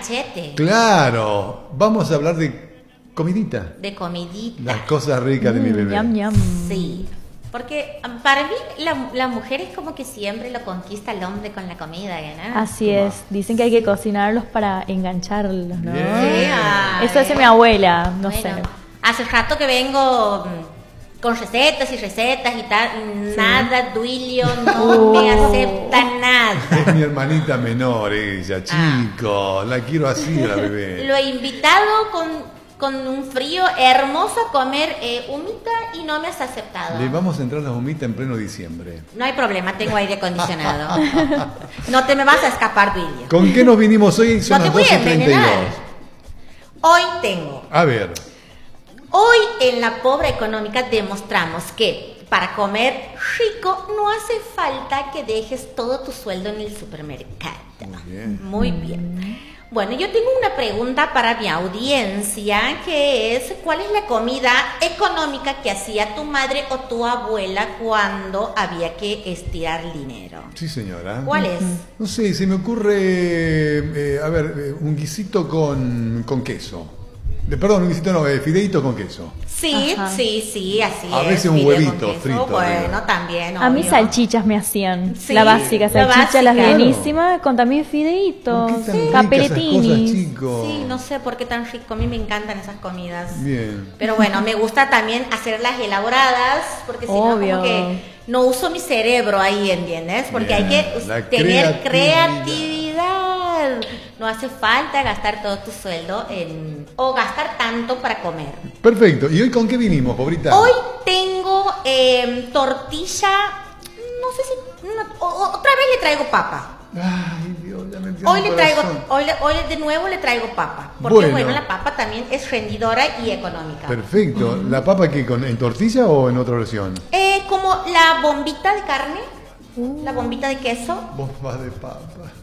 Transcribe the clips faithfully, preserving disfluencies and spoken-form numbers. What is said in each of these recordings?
cachete. Claro, vamos a hablar de comidita. De comidita. Las cosas ricas de Mm, mi bebé. Yum, yum. Sí. Porque um, para mí la, la mujer es como que siempre lo conquista el hombre con la comida, ¿no? Así es. Dicen que hay que cocinarlos para engancharlos, ¿no? Bien. Sí, ay. Eso hace mi abuela, no Bueno, sé. hace rato que vengo mm, con recetas y recetas y tal. Nada, Duilio no me acepta nada. Es mi hermanita menor ella, chico. La quiero así a la bebé. Lo he invitado con, con un frío hermoso a comer eh, humita y no me has aceptado. Le vamos a entrar la humita en pleno diciembre. No hay problema, tengo aire acondicionado. No te me vas a escapar, Duilio. ¿Con qué nos vinimos hoy? Son No te las voy a doce treinta y envenenar. dos. Hoy tengo. A ver. Hoy en La Pobre Económica demostramos que para comer rico no hace falta que dejes todo tu sueldo en el supermercado. Muy bien. Muy bien. Bueno, yo tengo una pregunta para mi audiencia, que es, ¿cuál es la comida económica que hacía tu madre o tu abuela cuando había que estirar dinero? Sí, señora. ¿Cuál es? No sé, se me ocurre, eh, a ver, eh, un guisito con, con queso. De, perdón, un guisito no, eh, fideíto con queso. Sí, Ajá. sí, sí, así A es. veces un fideo con huevito queso. frito Bueno, arriba. también, A mí obvio. salchichas me hacían. Sí, la básica, la salchicha, las básica. bienísimas, con también fideitos, ¿Por qué tan ricas esas cosas, capeletinis. chicos? Sí, no sé por qué tan rico. A mí me encantan esas comidas. Bien. Pero bueno, me gusta también hacerlas elaboradas, porque si no, Obvio. como que no uso mi cerebro ahí, ¿entiendes? Porque Bien, hay que us- la tener creatividad. creatividad. No hace falta gastar todo tu sueldo en o gastar tanto para comer. Perfecto. ¿Y hoy con qué vinimos, pobrita? Hoy tengo eh, tortilla, no sé si, una- o- o- otra vez le traigo papa. Ay, Dios, ya me entiendo Hoy el le traigo, corazón. hoy, le- hoy de nuevo le traigo papa, porque Bueno. bueno. la papa también es rendidora y económica. Perfecto. ¿La papa que con en tortilla o en otra versión? Eh, como la bombita de carne, la bombita de queso, Bomba de papa.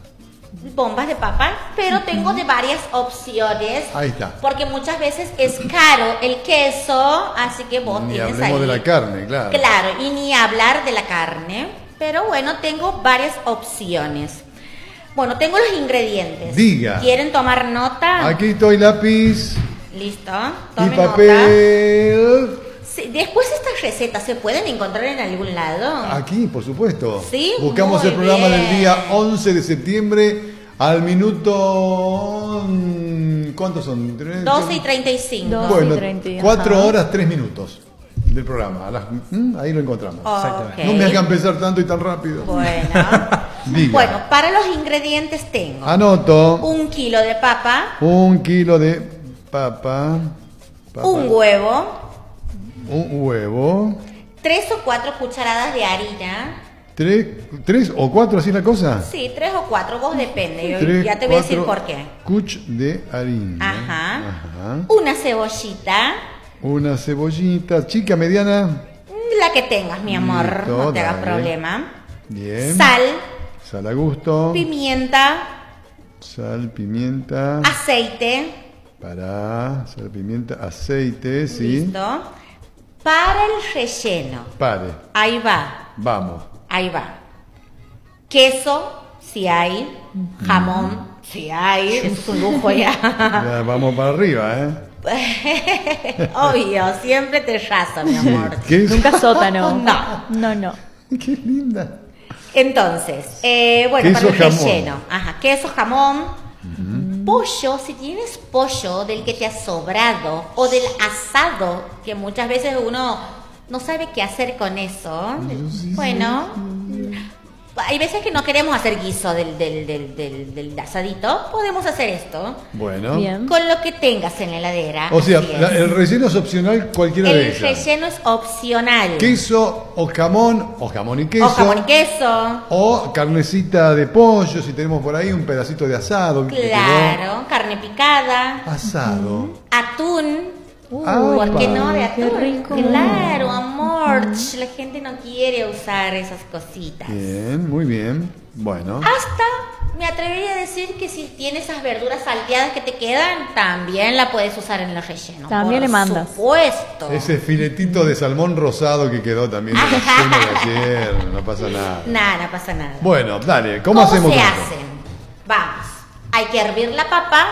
bombas de papa, pero tengo de varias opciones. Ahí está. Porque muchas veces es caro el queso, así que vos Ni tienes hablemos ahí. de la carne, claro. Claro, y ni hablar de la carne. Pero bueno, tengo varias opciones. Bueno, tengo los ingredientes. Diga. ¿Quieren tomar nota? Aquí estoy lápiz Listo. y Tomen nota. papel. Sí, después estas recetas se pueden encontrar en algún lado. Aquí, por supuesto. Sí, Buscamos muy el programa bien. del día once de septiembre al minuto... mm, ¿Cuántos son? doce y treinta y cinco. Doce. Bueno, y treinta, ajá. cuatro horas, tres minutos del programa. A las- ¿Mm? Ahí lo encontramos. Ok. No me hagan pensar tanto y tan rápido. Bueno. Diga. Bueno, para los ingredientes tengo Anoto. un kilo de papa, Un kilo de papa. papa, un huevo, Un huevo. tres o cuatro cucharadas de harina. Tres, tres o cuatro, ¿así es la cosa? Sí, tres o cuatro, vos depende. Yo Tres, ya te voy a decir cuatro por qué. Cuch de harina. Ajá. Ajá. Una cebollita, Una cebollita, chica, mediana. la que tengas, mi amor, Listo, no te hagas dale. problema. Bien. Sal, Sal a gusto. pimienta, Sal, pimienta. aceite. Para. Sal, pimienta, aceite, sí. Listo. Para el relleno. Pare. Ahí va, Vamos. ahí va. Queso, si hay. Jamón, si hay. Es un lujo ya. Ya vamos para arriba, ¿eh? Obvio, siempre te raso, mi amor. ¿Qué es? Nunca sótano. No. No, no. Qué linda. Entonces, eh, bueno, Queso, para el jamón. relleno. Ajá, queso, jamón. Pollo, si tienes pollo del que te ha sobrado o del asado, que muchas veces uno no sabe qué hacer con eso. Bueno, hay veces que no queremos hacer guiso del, del, del, del, del asadito. Podemos hacer esto Bueno. Bien. con lo que tengas en la heladera. O sea, así es. la- el relleno es opcional cualquiera de El ellas. relleno es opcional. Queso o jamón, o jamón y queso. O jamón y queso. O carnecita de pollo, si tenemos por ahí un pedacito de asado. que Claro, carne picada. quedó. Asado. Atún. Ay, ¿Por qué no de qué atún? rico. Claro, amor. Ch, La gente no quiere usar esas cositas. Bien, muy bien. Bueno. Hasta me atrevería a decir que si tienes esas verduras salteadas que te quedan, también la puedes usar en los rellenos. También por le mandas. supuesto. Ese filetito de salmón rosado que quedó también de la cena de ayer. No pasa nada. Nada, no pasa nada. Bueno, dale. ¿Cómo, ¿Cómo hacemos se esto? hacen? Vamos. Hay que hervir la papa